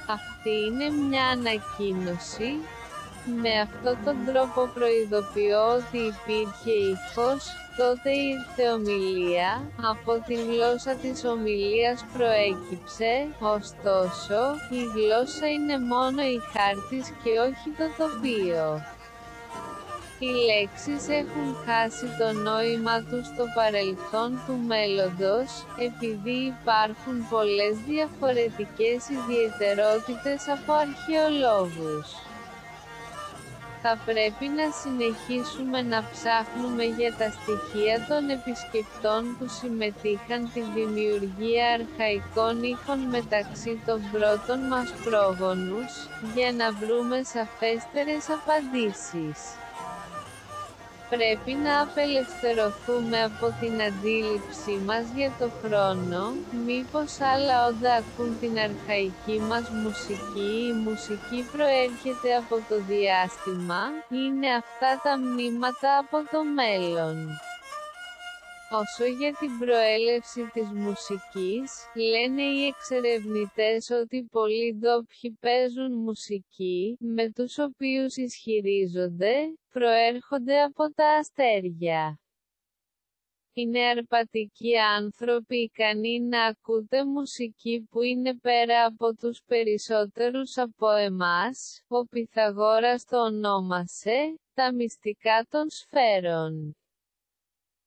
Αυτή είναι μια ανακοίνωση. Με αυτόν τον τρόπο προειδοποιώ ότι υπήρχε ήχος, τότε ήρθε ομιλία, από τη γλώσσα της ομιλίας προέκυψε, ωστόσο, η γλώσσα είναι μόνο η χάρτης και όχι το τοπίο. Οι λέξεις έχουν χάσει το νόημα τους στο παρελθόν του μέλλοντος, επειδή υπάρχουν πολλές διαφορετικές ιδιαιτερότητες από αρχαιολόγους. Θα πρέπει να συνεχίσουμε να ψάχνουμε για τα στοιχεία των επισκεπτών που συμμετείχαν τη δημιουργία αρχαϊκών ήχων μεταξύ των πρώτων μας πρόγονους, για να βρούμε σαφέστερες απαντήσεις. Πρέπει να απελευθερωθούμε από την αντίληψή μας για το χρόνο. Μήπως άλλα όντα ακούν την αρχαϊκή μας μουσική? Η μουσική προέρχεται από το διάστημα, είναι αυτά τα μνήματα από το μέλλον. Όσο για την προέλευση της μουσικής, λένε οι εξερευνητές ότι πολλοί ντόπιοι παίζουν μουσική, με τους οποίους ισχυρίζονται, προέρχονται από τα αστέρια. Είναι αρπατικοί άνθρωποι ικανοί να ακούτε μουσική που είναι πέρα από τους περισσότερους από εμάς? Ο Πυθαγόρας το ονόμασε «τα μυστικά των σφαίρων».